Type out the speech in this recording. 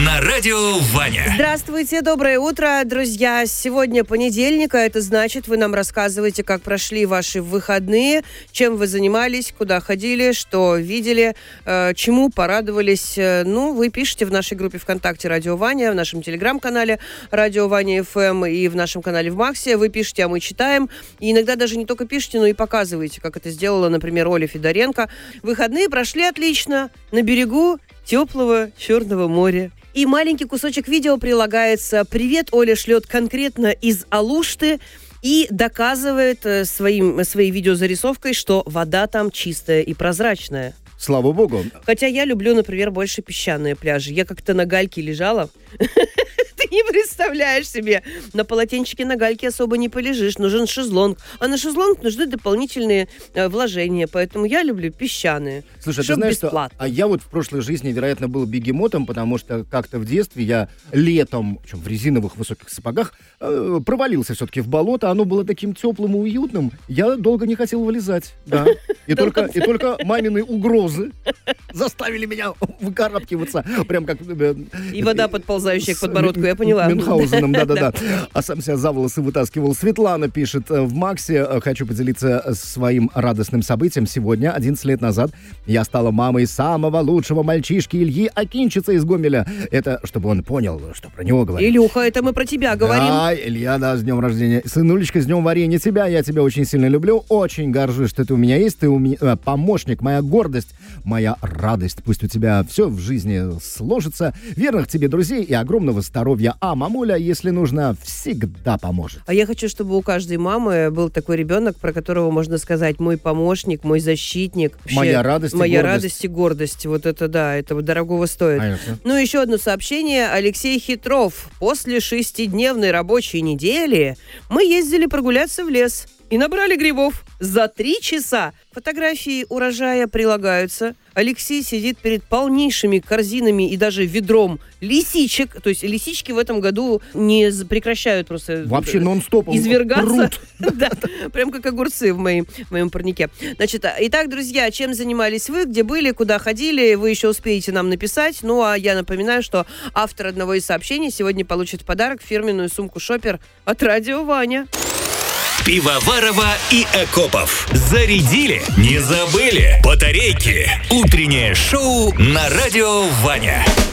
на радио Ваня. Здравствуйте, доброе утро, друзья. Сегодня понедельник, а это значит, вы нам рассказываете, как прошли ваши выходные, чем вы занимались, куда ходили, что видели, чему порадовались. Вы пишите в нашей группе ВКонтакте «Радио Ваня», в нашем телеграм-канале «Радио Ваня ФМ» и в нашем канале в Максе. Вы пишете, а мы читаем. И иногда даже не только пишите, но и показываете, как это сделала, например, Оля Федоренко. Выходные прошли отлично на берегу теплого Черного моря. И маленький кусочек видео прилагается. Привет, Оля шлет конкретно из Алушты и доказывает своей видеозарисовкой, что вода там чистая и прозрачная. Слава богу. Хотя я люблю, например, больше песчаные пляжи. Я как-то на гальке лежала. Ты не представляешь себе. На полотенчике на гальке особо не полежишь. Нужен шезлонг. А на шезлонг нужны дополнительные вложения. Поэтому я люблю песчаные. Слушай, ты знаешь, что... А я вот в прошлой жизни, вероятно, был бегемотом, потому что как-то в детстве я летом, причем в резиновых высоких сапогах, провалился все-таки в болото. Оно было таким теплым и уютным. Я долго не хотел вылезать. Да. И только мамины угрозы заставили меня выкарабкиваться. Прям как... И вода, подползающая к подбородку, я поняла. Мюнхгаузеном, да-да-да. А сам себя за волосы вытаскивал. Светлана пишет в Максе: хочу поделиться своим радостным событием. Сегодня, 11 лет назад, я стала мамой самого лучшего мальчишки Ильи Акинчица из Гомеля. Это чтобы он понял, что про него говорят. Илюха, это мы про тебя говорим. Да, Илья, да, с днем рождения. Сынулечка, с днем варенья тебя. Я тебя очень сильно люблю. Очень горжусь, что ты у меня есть. Ты у меня помощник, моя гордость, моя радость. Пусть у тебя все в жизни сложится. Верных тебе друзей и огромного здоровья. А мамуля, если нужно, всегда поможет. А я хочу, чтобы у каждой мамы был такой ребенок, про которого можно сказать: мой помощник, мой защитник. Вообще, моя радость и моя гордость. Радость и гордость. Вот это да, это дорогого стоит. Конечно. Ну, еще одно сообщение. Алексей Хитров. После 6-дневной рабочей недели мы ездили прогуляться в лес и набрали грибов за 3 часа. Фотографии урожая прилагаются. Алексей сидит перед полнейшими корзинами и даже ведром лисичек. То есть лисички в этом году не прекращают просто вообще нон-стопом извергаться. Да, прям как огурцы в моем парнике. Значит, итак, друзья, чем занимались вы, где были, куда ходили, вы еще успеете нам написать. Ну, а я напоминаю, что автор одного из сообщений сегодня получит в подарок фирменную сумку «Шопер» от «Радио Ваня». Пивоварова и Акопов. Зарядили? Не забыли? Батарейки. Утреннее шоу на радио Ваня.